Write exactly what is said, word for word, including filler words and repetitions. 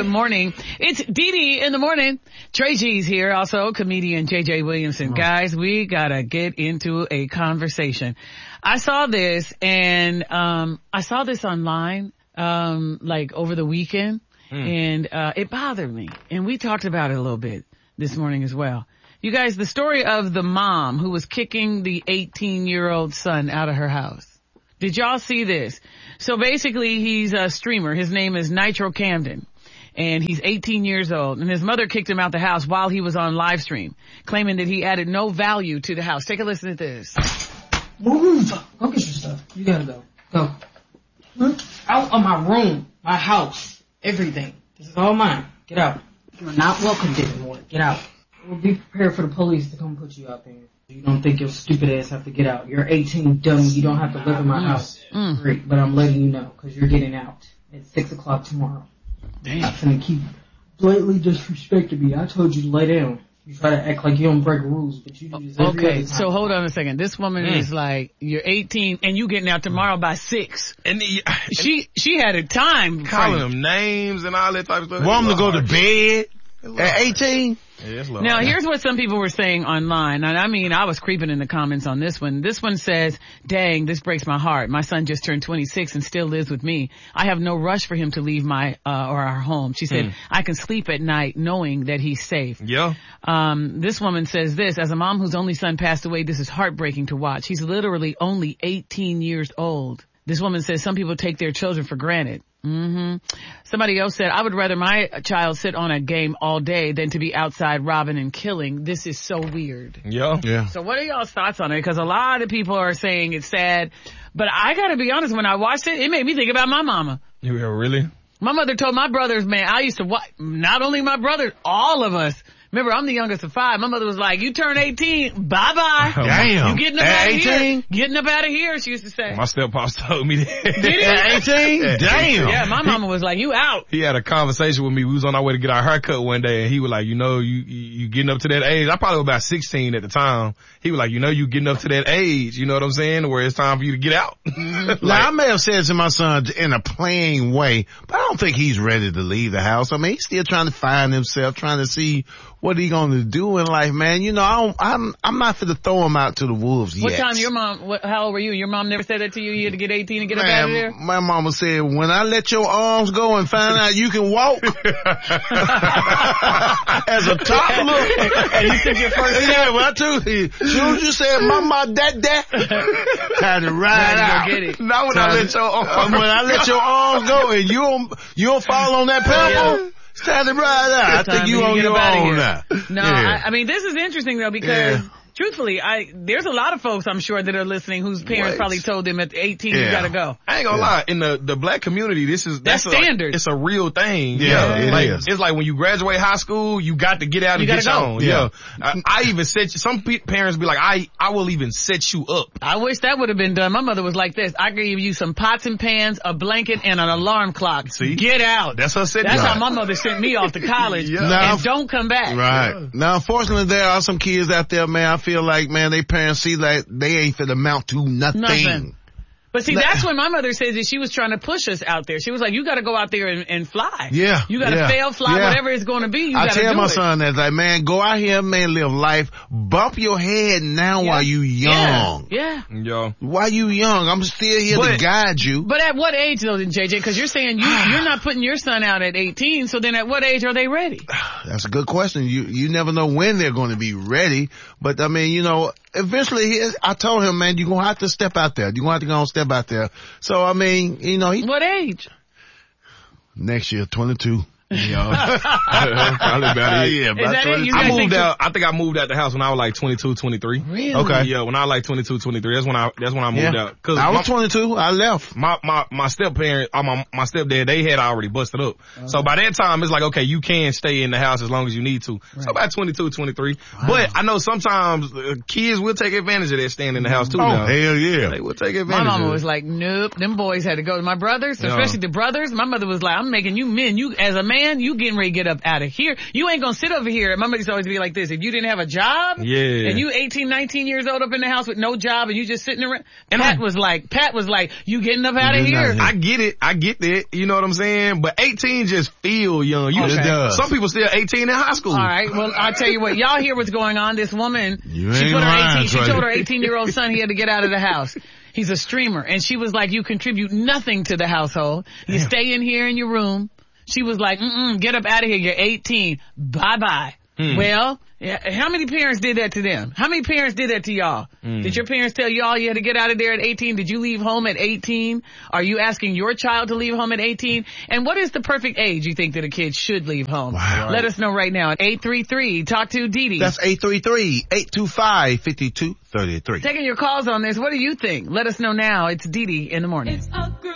morning. It's Dee Dee in the morning. Trey G's here, also comedian J J Williamson. Guys, we gotta get into a conversation. I saw this and, um, I saw this online, um, like over the weekend mm. and, uh, it bothered me. And we talked about it a little bit this morning as well. You guys, the story of the mom who was kicking the eighteen year old son out of her house. Did y'all see this? So basically he's a streamer. His name is Nitro Camden. And he's eighteen years old. And his mother kicked him out the house while he was on live stream, claiming that he added no value to the house. Take a listen to this. Move! Go get your stuff. You gotta go. Go. Out of my room, my house, everything. This is all mine. Get out. You're not welcome anymore. Get out. We'll be prepared for the police to come put you out there. You don't think your stupid ass have to get out. You're eighteen, dummy. You don't have to live in my house. Mm. Great, but I'm letting you know because you're getting out at six o'clock tomorrow. Damn. I'm gonna keep blatantly disrespecting me. I told you to lay down. You try to act like you don't break rules, but you do this every Okay, so hold on a second. This woman mm. is like, you're eighteen and you getting out tomorrow by six. And, the, and she she had a time calling them names and all that type of stuff. Want them to go to bed at eighteen? Yeah, now, here's what some people were saying online. And I mean, I was creeping in the comments on this one. This one says, dang, this breaks my heart. My son just turned twenty-six and still lives with me. I have no rush for him to leave my, uh, or our home. She said, mm. I can sleep at night knowing that he's safe. Yeah. Um, this woman says this, as a mom whose only son passed away, this is heartbreaking to watch. He's literally only eighteen years old. This woman says some people take their children for granted. Mm-hmm. Somebody else said, I would rather my child sit on a game all day than to be outside robbing and killing. This is so weird. Yeah. Yeah. So what are y'all's thoughts on it? Because a lot of people are saying it's sad. But I got to be honest, when I watched it, it made me think about my mama. Yeah, really? My mother told my brothers, man, I used to watch, not only my brothers, all of us. Remember, I'm the youngest of five. My mother was like, you turn eighteen, bye-bye. Damn. You getting up out of here. Getting up out of here, she used to say. My step-pops told me that. Did he? At eighteen? Damn. Yeah, my mama was like, you out. He had a conversation with me. We was on our way to get our haircut one day, and he was like, you know, you you getting up to that age. I probably was about sixteen at the time. He was like, you know, you getting up to that age. You know what I'm saying? Where it's time for you to get out. Like, now, I may have said to my son in a plain way, but I don't think he's ready to leave the house. I mean, he's still trying to find himself, trying to see what he gonna do in life, man. You know, I don't, I'm I'm not finna throw him out to the wolves what yet. What time your mom, what, how old were you? Your mom never said that to you? You had to get eighteen and get man, up out of there? My mama said, when I let your arms go and find out you can walk as a toddler. And you took your first step? Yeah, well, I took it. As soon as you said, mama, dad, dad, time to ride out. Get it. Not when time I let your arms When I let your arms go and you don't, you don't fall on that pebble. Yeah. It's time to ride out. I think you on your own now. No, yeah. I, I mean, this is interesting though because yeah. truthfully, I there's a lot of folks I'm sure that are listening whose parents Wait. probably told them at eighteen yeah. you gotta go. I ain't gonna yeah. lie, in the the black community, this is that's, that's standard. Like, it's a real thing. Yeah, yeah. It like, is. It's like when you graduate high school, you got to get out you and get go. on. Yeah, yeah. I, I even set you, some pe- parents be like, I I will even set you up. I wish that would have been done. My mother was like this. I gave you some pots and pans, a blanket, and an alarm clock. See, get out. That's her setting. That's right. how my mother sent me off to college. yeah. now, and don't come back. Right. Yeah. Now, unfortunately, there are some kids out there, man. I feel like, man, they parents see like they ain't finna amount to nothing. Nothing. But see, that's when my mother says that she was trying to push us out there. She was like, you gotta go out there and, and fly. Yeah. You gotta yeah, fail, fly, yeah. whatever it's gonna be, you I gotta tell do my it. son that, like, man, go out here, man, live life. Bump your head now yeah. while you young. Yeah. yeah. Yo. While you young, I'm still here but, to guide you. But at what age though, then, J J? Cause you're saying you, you're not putting your son out at eighteen, so then at what age are they ready? That's a good question. You, you never know when they're going to be ready. But I mean, you know, eventually he, I told him, man, you're going to have to step out there. You're going to have to go and step out there. So, I mean, you know, he. What age? Next year, twenty-two. Yeah. Probably about it. Yeah, about that it? You I moved think out, I think I moved out the house when I was like twenty-two, twenty-three. Really? Okay. Yeah, when I was like twenty-two, twenty-three. That's when I, that's when I moved yeah. out. Cause I was my, twenty-two. I left. My, my, my step parent, uh, my, my stepdad, they had already busted up. Uh-huh. So by that time, it's like, okay, you can stay in the house as long as you need to. Right. So about twenty-two, twenty-three. Wow. But I know sometimes uh, kids will take advantage of that staying in the house too. Oh, now. hell yeah. They will take advantage My mama of it. was like, nope, them boys had to go. My brothers, Yeah. especially the brothers, my mother was like, I'm making you men. You, as a man, man, you getting ready to get up out of here. You ain't gonna sit over here. My mother used to always be like this. If you didn't have a job, Yeah. and you eighteen, nineteen years old up in the house with no job and you just sitting around, And Pat I- was like, Pat was like, you getting up out of You're not here. here. I get it. I get that. You know what I'm saying? But eighteen just feel young. You Okay. just, It does. some people still eighteen in high school. All right. Well, I'll tell you what. Y'all hear what's going on. This woman, You she ain't put her lying, eighteen. She Trey. told her eighteen-year-old son he had to get out of the house. He's a streamer, and she was like, "You contribute nothing to the household. You Damn. stay in here in your room." She was like, "Mm-mm, get up out of here. You're eighteen. Bye bye." Hmm. Well, yeah, how many parents did that to them? How many parents did that to y'all? Hmm. Did your parents tell y'all you had to get out of there at eighteen? Did you leave home at eighteen? Are you asking your child to leave home at eighteen? And what is the perfect age you think that a kid should leave home? Wow. Let us know right now at eight three three. Talk to Dee Dee. That's eight three three, eight two five, five two three three. Taking your calls on this. What do you think? Let us know now. It's Dee Dee in the morning. It's a group.